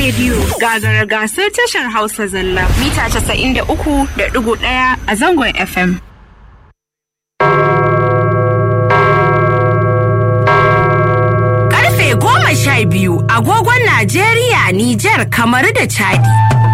rediyo gagara gasar tashar Hausa zalla mita 93.1 a zangon FM. Karfe 12 agogon Najeriya, Nijar, Kamaru da Chadi.